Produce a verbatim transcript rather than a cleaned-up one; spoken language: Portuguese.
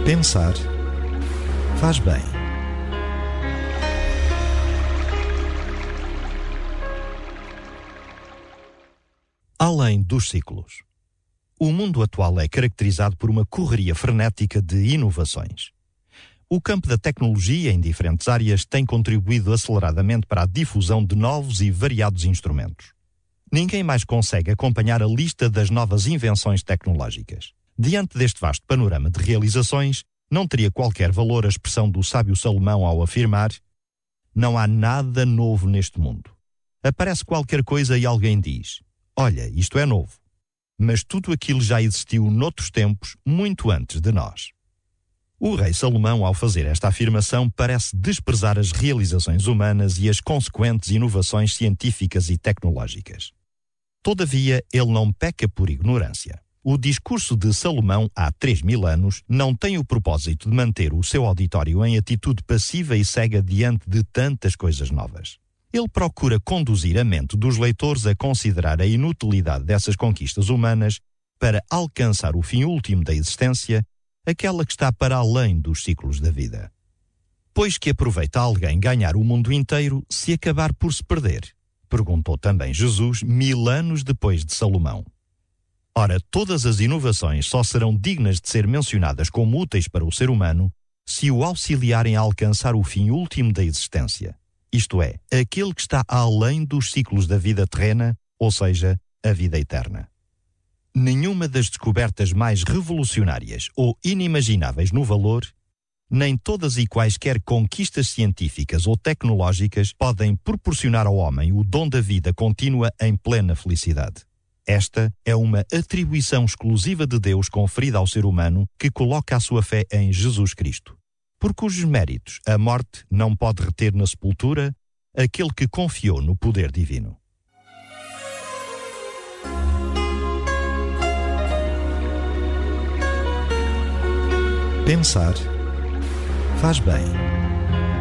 Pensar faz bem. Além dos ciclos. O mundo atual é caracterizado por uma correria frenética de inovações. O campo da tecnologia em diferentes áreas tem contribuído aceleradamente para a difusão de novos e variados instrumentos. Ninguém mais consegue acompanhar a lista das novas invenções tecnológicas. Diante deste vasto panorama de realizações, não teria qualquer valor a expressão do sábio Salomão ao afirmar: não há nada novo neste mundo. Aparece qualquer coisa e alguém diz: olha, isto é novo. Mas tudo aquilo já existiu noutros tempos, muito antes de nós. O rei Salomão, ao fazer esta afirmação, parece desprezar as realizações humanas e as consequentes inovações científicas e tecnológicas. Todavia, ele não peca por ignorância. O discurso de Salomão, há três mil anos, não tem o propósito de manter o seu auditório em atitude passiva e cega diante de tantas coisas novas. Ele procura conduzir a mente dos leitores a considerar a inutilidade dessas conquistas humanas para alcançar o fim último da existência, aquela que está para além dos ciclos da vida. Pois que aproveita alguém ganhar o mundo inteiro se acabar por se perder? Perguntou também Jesus mil anos depois de Salomão. Ora, todas as inovações só serão dignas de ser mencionadas como úteis para o ser humano se o auxiliarem a alcançar o fim último da existência, isto é, aquele que está além dos ciclos da vida terrena, ou seja, a vida eterna. Nenhuma das descobertas mais revolucionárias ou inimagináveis no valor, nem todas e quaisquer conquistas científicas ou tecnológicas podem proporcionar ao homem o dom da vida contínua em plena felicidade. Esta é uma atribuição exclusiva de Deus conferida ao ser humano que coloca a sua fé em Jesus Cristo, por cujos méritos a morte não pode reter na sepultura aquele que confiou no poder divino. Pensar faz bem.